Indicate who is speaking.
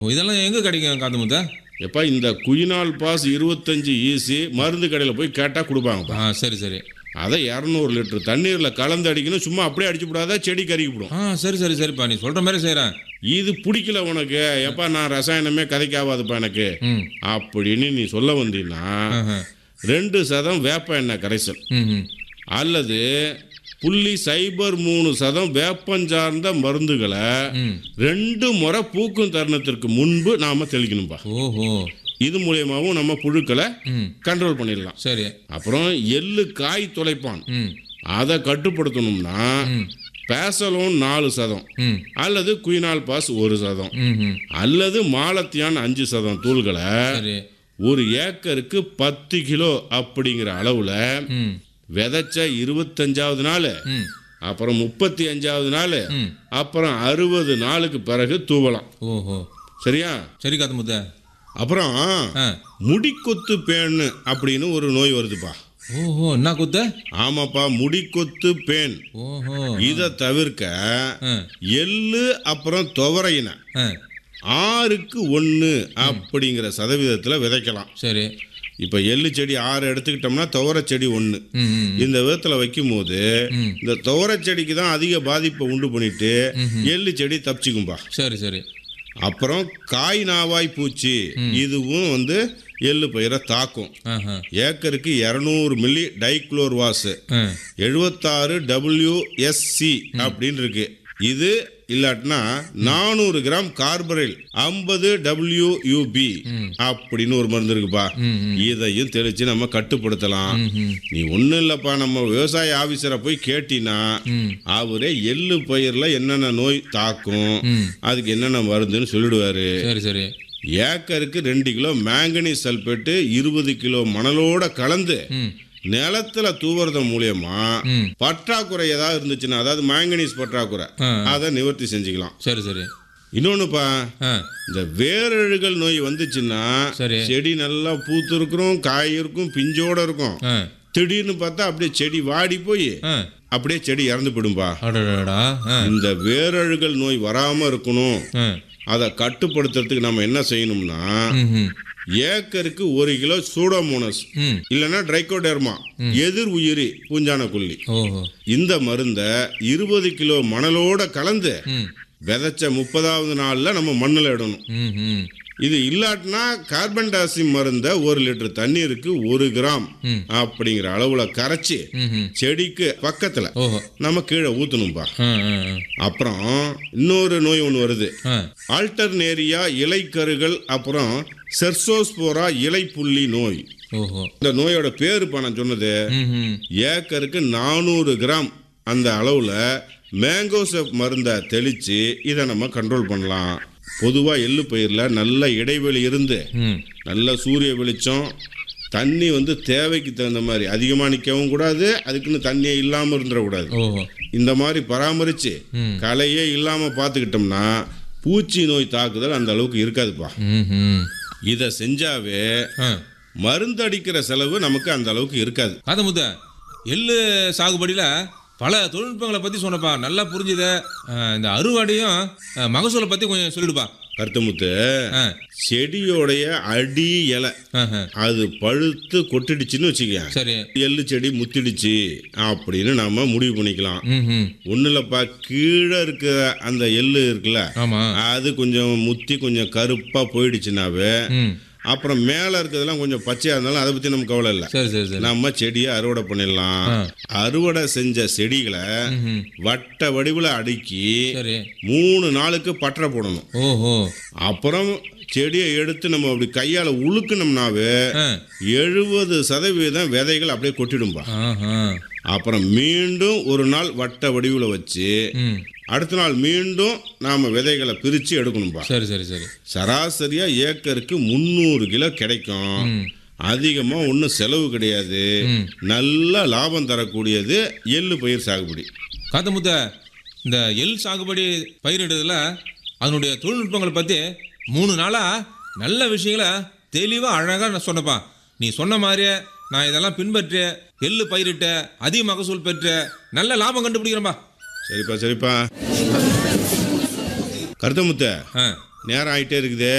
Speaker 1: இதெல்லாம் எங்க கிடைக்கும் காந்தமுத்த?
Speaker 2: எப்பா இந்த குயினால் பாஸ் 25 ஈசி மருந்து கடையில் போய் கேட்டால் கொடுப்பாங்கப்பா.
Speaker 1: சரி சரி.
Speaker 2: அதை 200 லிட்டர் தண்ணீரில் கலந்து அடிக்கணும். சும்மா அப்படியே அடிச்சு விடாத, செடி கருகிவிடும்.
Speaker 1: சரி சரி சரிப்பா, நீ சொல்ற மாதிரி செய்கிறேன்.
Speaker 2: இது பிடிக்கல உனக்கு, எப்பா நான் ரசாயனமே கதைக்காவாதுப்பா எனக்கு அப்படின்னு நீ சொல்ல வந்தீங்கன்னா 2% வேப்ப எண்ணெய் கரைசல் அல்லது 0.03% வேப்பஞ்சார்ந்த மருந்துகளை 2 முறை பூக்கும் தருணத்திற்கு முன்பு நாம தெளிக்கணும்பா.
Speaker 1: ஓஹோ.
Speaker 2: இது மூலியமாவும் நம்ம புழுக்களை கண்ட்ரோல் பண்ணிடலாம்.
Speaker 1: சரி.
Speaker 2: அப்புறம் எள்ளு காய் துளைப்பான், அதை கட்டுப்படுத்தணும்னா பேசலோன் 4% அல்லது குயினால் பாஸ் 1% அல்லது மாலத்தியான் 5% தூள்களை ஒரு ஏக்கருக்கு 10 கிலோ அப்படிங்கிற அளவுல விதைச்ச 25வது நாள், அப்புறம் 35வது நாள், அப்புறம் 60 நாளுக்கு பிறகு தூவலாம்.
Speaker 1: ஓஹோ.
Speaker 2: சரியா?
Speaker 1: சரி காத்தமுத்த.
Speaker 2: அப்புறம் முடிக்கொத்து பேன் அப்படின்னு ஒரு நோய் வருதுப்பா.
Speaker 1: ஓஹோ. என்ன கொத்து?
Speaker 2: ஆமாப்பா, முடிக்கொத்து பேன்.
Speaker 1: ஓஹோ.
Speaker 2: இதை தவிர்க்க எள்ளு அப்புறம் துவரையின 6:1 அப்படிங்கிற சதவீதத்தில் விதைக்கலாம்.
Speaker 1: சரி.
Speaker 2: இப்போ எள்ளு செடி 6 எடுத்துக்கிட்டோம்னா துவரை செடி 1. இந்த விதத்தில் வைக்கும் போது இந்த துவரை செடிக்கு தான் அதிக பாதிப்பை உண்டு பண்ணிட்டு எள்ளு செடி தப்பிச்சுக்கும்பா.
Speaker 1: சரி சரி.
Speaker 2: அப்புறம் காய் நாவாய் பூச்சி, இதுவும் எள்ளு பயிரை தாக்கும். ஏக்கருக்கு 200 மில்லி டைக்ளோர்வாஸ் 76 WSC அப்படின்னு இருக்கு. இது இல்லாட்டினா 400 கிராம் கார்பரைல் 50 WUB அப்படின்னு ஒரு மருந்து இருக்குப்பா. இதையும் தெளிச்சு நம்ம கட்டுப்படுத்தலாம். நீ ஒன்றும் இல்லப்பா, நம்ம விவசாய ஆபீசரை போய் கேட்டினா அவரே எள்ளு பயிர்ல என்னென்ன நோய் தாக்கும், அதுக்கு என்னென்ன மருந்துன்னு சொல்லிடுவாரு.
Speaker 1: சரி சரி.
Speaker 2: ஏக்கருக்கு 2 கிலோ மேங்கனீஸ் சல்பேட்டு 20 கிலோ மணலோட கலந்து நிலத்துல தூவுறது மூலியமா பற்றாக்குறை ஏதாவது இருந்துச்சுன்னா, அதாவது மேங்கனீஸ் பற்றாக்குறை, அதை நிவர்த்தி செஞ்சுக்கலாம்.
Speaker 1: சரி சரி.
Speaker 2: இன்னொன்னுப்பா, இந்த வேரழுகல் நோய் வந்துச்சுன்னா செடி நல்லா பூத்து இருக்கும், காய் இருக்கும், பிஞ்சோட இருக்கும். திடீர்னு பார்த்தா அப்படியே செடி வாடி போய் அப்படியே செடி இறந்து போயிடும்பா. இந்த வேரழுகல் நோய் வராம இருக்கணும், அதை கட்டுப்படுத்துறதுக்கு நம்ம என்ன செய்யணும்னா, ஏக்கருக்கு 1 கிலோ சூடோமோனஸ் இல்லைன்னா ட்ரைகோடெர்மா எதிர் உயிரி பூஞ்சான கொல்லி, இந்த மருந்தை 20 கிலோ மணலோட கலந்து விதைச்ச 30வது நாள்ல நம்ம மண்ணில் இடணும். இது இல்லாட்டினா கார்பன் டை ஆக்சைடு மருந்த 1 லிட்டர் தண்ணீருக்கு 1 கிராம் அப்படிங்கிற அளவுல கரைச்சி செடிக்கு பக்கத்துல நம்ம கீழே ஊத்தணும்பா. அப்புறம் இன்னொரு நோய் ஒன்று வருது, ஆல்டர்னேரியா இலைக்கருகள், அப்புறம் செர்சோஸ்போரா இலை புள்ளி நோய். இந்த நோயோட பேரு நான் சொன்னது, ஏக்கருக்கு 400 கிராம் அந்த அளவுல மேங்கோசெப் மருந்தை தெளிச்சு இதை நம்ம கண்ட்ரோல் பண்ணலாம். பொதுவாக எள்ளு பயிரில் நல்ல இடைவெளி இருந்து நல்ல சூரிய வெளிச்சம், தண்ணி தேவைக்கு தகுந்த மாதிரி அதிகமாக நிற்கவும் கூடாது, அதுக்குன்னு தண்ணியே இல்லாமல் இருந்துடக்கூடாது. இந்த மாதிரி பராமரித்து களையே இல்லாமல் பார்த்துக்கிட்டோம்னா பூச்சி நோய் தாக்குதல் அந்த அளவுக்கு இருக்காதுப்பா. இதை செஞ்சாவே மருந்து அடிக்கிற செலவு நமக்கு அந்த அளவுக்கு இருக்காது.
Speaker 1: காதமுத்த, எள்ளு சாகுபடியில் பல தொழில்நுட்பங்களை பற்றி சொன்னப்பா, நல்லா புரிஞ்சுத. இந்த அறுவடையும் மகசூலை பற்றி கொஞ்சம் சொல்லிடுப்பா.
Speaker 2: கருத்தமுத்து, செடியோடைய அடி இலை அது பழுத்து கொட்டிடுச்சுன்னு வச்சுக்க,
Speaker 1: சரி,
Speaker 2: எள்ளு செடி முத்திடுச்சு அப்படின்னு நாம முடிவு பண்ணிக்கலாம். ஒன்றும் இல்லப்பா, கீழே இருக்கிற அந்த எள்ளு இருக்குல்ல, அது கொஞ்சம் முத்தி கொஞ்சம் கருப்பா போயிடுச்சுனாவே அப்புறம் மேல இருக்கிறதெல்லாம் கொஞ்சம் பச்சையா இருந்தாலும் அதை பத்தி நமக்கு கவலை இல்லை. நம்ம செடியை அறுவடை பண்ணிடலாம். அறுவடை செஞ்ச செடிகளை வட்ட வடிவில் அடுக்கி 3 நாளுக்கு பற்ற போடணும். அப்புறம் செடியை எடுத்து நம்ம அப்படி கையால உழுக்கணும்னாவே 70% விதைகள் அப்படியே கொட்டிடும்பா. அப்புறம் மீண்டும் ஒரு நாள் வட்ட வடிவில் வச்சு அடுத்த நாள் மீண்டும் நாம விதைகளை பிரிச்சு எடுக்கணும்பா.
Speaker 1: சரி சரி சரி.
Speaker 2: சராசரியா ஏக்கருக்கு 300 கிலோ கிடைக்கும். அதிகமா ஒன்றும் செலவு கிடையாது, நல்ல லாபம் தரக்கூடியது எள்ளு பயிர் சாகுபடி.
Speaker 1: காத்தமுத்த, இந்த எள் சாகுபடி பயிரிடுறதுல அதனுடைய தொழில்நுட்பங்களை பற்றி 3 நாளா நல்ல விஷயங்களை தெளிவாக அழகாக நான் சொன்னப்பா. நீ சொன்ன மாதிரியே நான் இதெல்லாம் பின்பற்றி எள்ளு பயிரிட்ட அதிக மகசூல் பெற்று நல்ல லாபம் கண்டுபிடிக்கிறேன்பா.
Speaker 2: சரிப்பா சரிப்பா. கருத்தமுத்த, நேரம் ஆயிட்டே இருக்குது.